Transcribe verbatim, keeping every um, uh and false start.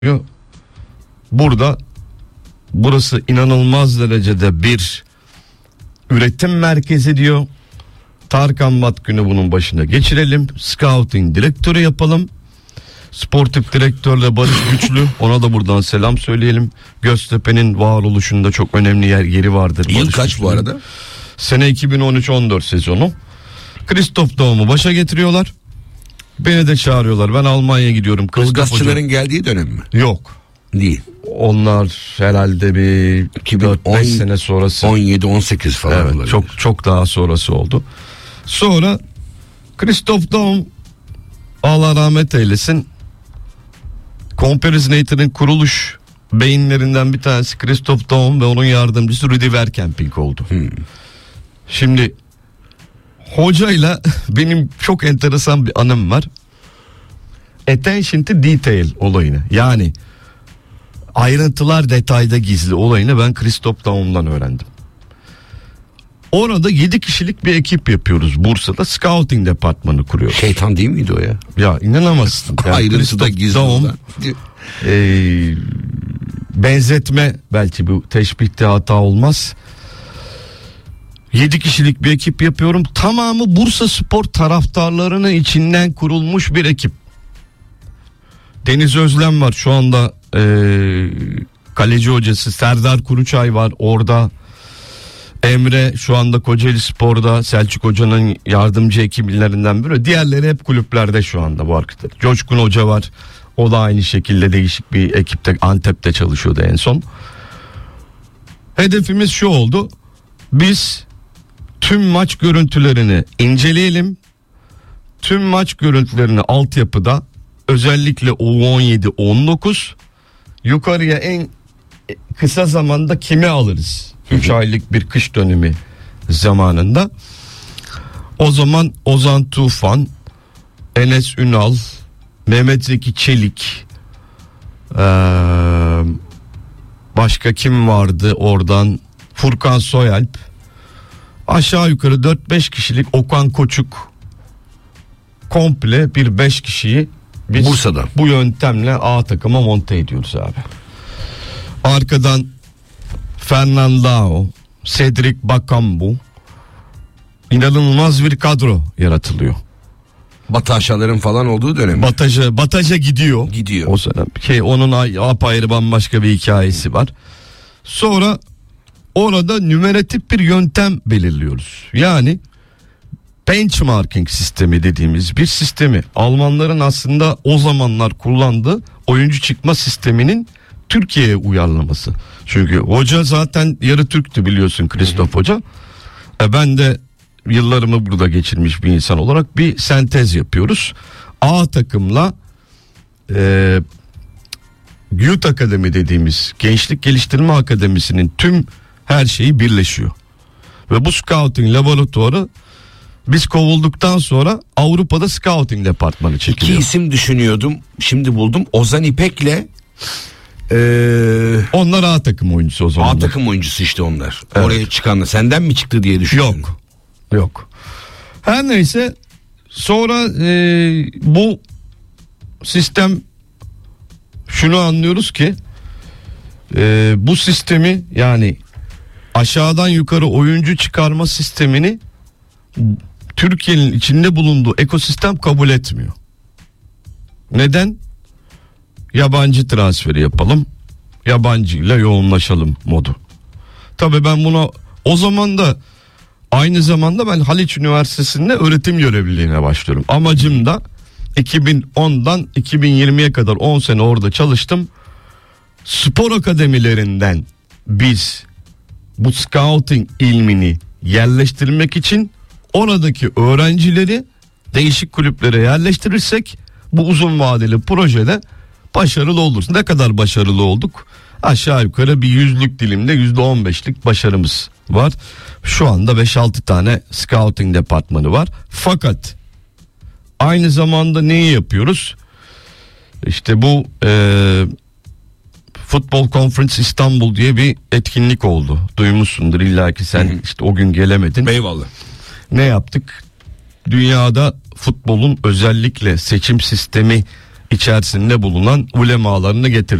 Burada burası inanılmaz derecede bir üretim merkezi diyor. Tarkan Batgün'ü bunun başına geçirelim. Scouting direktörü yapalım. Sportif direktörle Barış Güçlü, ona da buradan selam söyleyelim. Göztepe'nin varoluşunda çok önemli yer yeri vardır. Yıl Barış kaç Güçlü'nün. bu arada? Sene iki bin on üç on dört sezonu. Christoph Daum'u başa getiriyorlar. Beni de çağırıyorlar. Ben Almanya'ya gidiyorum. Ilgazçıların geldiği dönem mi? Yok. Değil. Onlar herhalde bir dört beş sene sonrası. on yedi on sekiz falan evet, olabilir. çok çok daha sonrası oldu. Sonra Christoph Daum, Allah rahmet eylesin, Comparisinator'ın kuruluş beyinlerinden bir tanesi Christoph Daum ve onun yardımcısı Rudi Verkemping oldu. Hmm. Şimdi hocayla benim çok enteresan bir anım var. Attention to detail olayını, yani ayrıntılar detayda gizli olayını ben Christoph Daum'dan öğrendim. Orada yedi kişilik bir ekip yapıyoruz Bursa'da, scouting departmanı kuruyoruz. Şeytan değil miydi o ya? Ya inanamazsın. Yani ayrıntıda gizli Daum, e, benzetme, belki bu teşbihte hata olmaz. Yedi kişilik bir ekip yapıyorum. Tamamı Bursa Spor taraftarlarının içinden kurulmuş bir ekip. Deniz Özlem var şu anda, e, kaleci hocası. Serdar Kuruçay var orada. Emre şu anda Kocaeli Spor'da, Selçuk Hoca'nın yardımcı ekiplerinden biri. Diğerleri hep kulüplerde şu anda bu arkadaşlar. Coşkun Hoca var. O da aynı şekilde değişik bir ekipte, Antep'te çalışıyordu en son. Hedefimiz şu oldu. Biz tüm maç görüntülerini inceleyelim. Tüm maç görüntülerini altyapıda, özellikle U on yedi on dokuz, yukarıya en kısa zamanda kimi alırız? üç aylık bir kış dönemi zamanında. O zaman Ozan Tufan, Enes Ünal, Mehmet Zeki Çelik, ee, başka kim vardı oradan? Furkan Soyalp, aşağı yukarı dört beş kişilik Okan Koçuk, komple bir beş kişiyi biz Bursa'da bu yöntemle A takıma monte ediyoruz abi. Arkadan Fernandao, Cedric Bakambu, inanılmaz bir kadro yaratılıyor. Batı aşağıların falan olduğu dönem. Bataja, Bataja gidiyor. Gidiyor. O sene şey, onun apayrı bambaşka bir hikayesi var. Sonra orada numeratif bir yöntem belirliyoruz. Yani benchmarking sistemi dediğimiz bir sistemi, Almanların aslında o zamanlar kullandığı oyuncu çıkma sisteminin Türkiye'ye uyarlaması. Çünkü hoca zaten yarı Türktü biliyorsun, Christoph Hoca. E ben de yıllarımı burada geçirmiş bir insan olarak bir sentez yapıyoruz. A takımla e, Youth Akademi dediğimiz Gençlik Geliştirme Akademisi'nin tüm her şeyi birleşiyor. Ve bu scouting laboratuvarı biz kovulduktan sonra Avrupa'da scouting departmanı çekiliyor. İki isim düşünüyordum, şimdi buldum. Ozan İpek'le Ee, onlar A takım oyuncusu o zaman. A takım oyuncusu işte onlar. Evet. Oraya çıkanlar senden mi çıktı diye düşünüyorum. Yok. Yok. Her neyse, sonra e, bu sistem, şunu anlıyoruz ki e, bu sistemi, yani aşağıdan yukarı oyuncu çıkarma sistemini Türkiye'nin içinde bulunduğu ekosistem kabul etmiyor. Neden? Yabancı transferi yapalım, yabancıyla yoğunlaşalım modu. Tabii ben buna, o zaman da aynı zamanda ben Haliç Üniversitesi'nde öğretim görevliliğine başlıyorum. Amacım da iki bin ondan iki bin yirmiye kadar on sene orada çalıştım. Spor akademilerinden biz bu scouting ilmini yerleştirmek için oradaki öğrencileri değişik kulüplere yerleştirirsek bu uzun vadeli projede başarılı oluruz. Ne kadar başarılı olduk? Aşağı yukarı bir yüzlük dilimde yüzde on beşlik başarımız var. Şu anda beş altı tane scouting departmanı var. Fakat aynı zamanda neyi yapıyoruz? İşte bu e, Football Conference İstanbul diye bir etkinlik oldu. Duymuşsundur illa ki sen, hı hı. işte o gün gelemedin. Eyvallah. Ne yaptık? Dünyada futbolun özellikle seçim sistemi içerisinde bulunan ulemalarını getirdi.